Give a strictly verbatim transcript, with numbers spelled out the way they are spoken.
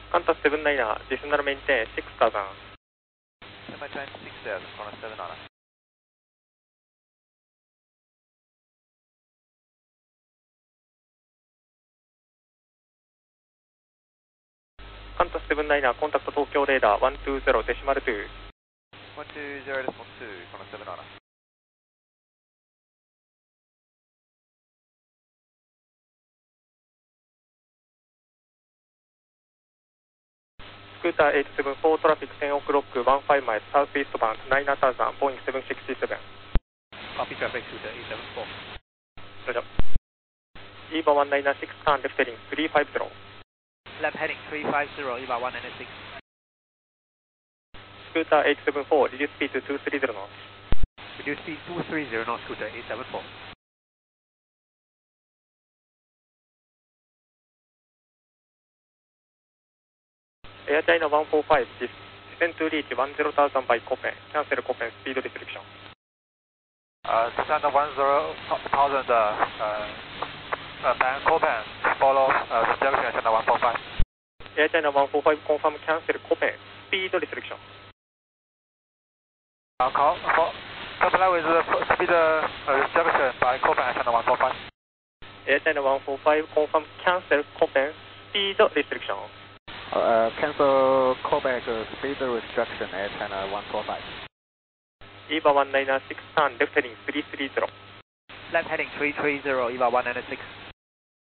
Qantas seven niner, additional maintain six thousand. Maintain six thousand, Qantas seven niner. Qantas seven niner, contact Tokyo radar one two zero decimal two. one two zero decimal two, Qantas seven niner. Scooter eight seven four, traffic ten o'clock, fifteen miles, southeast bound, nine thousand, Boeing seven sixty-seven. Copy traffic, Scooter eight seven four. Roger. EVA one nine six, can left heading three five zero. Left heading three five zero, EVA one nine six. Scooter eight seven four, reduce speed to two three zero knots. Reduce speed two three zero knots, Scooter eight seven four. Air China one four five, descend to reach ten thousand by Copen, cancel Copen speed restriction. Uh, descend one zero thousand, uh, uh, band Copen, follow, uh, junction China one four five. Air China one four five, confirm cancel Copen speed restriction. Uh, call, for, comply with the speed uh, restriction by Copen China one four five. Air China one four five, confirm cancel Copen speed restriction. Uh, cancel callback uh, speed restriction at China one four five. EVA one nine six, turn left heading three three zero. Left heading three three zero, EVA one nine six.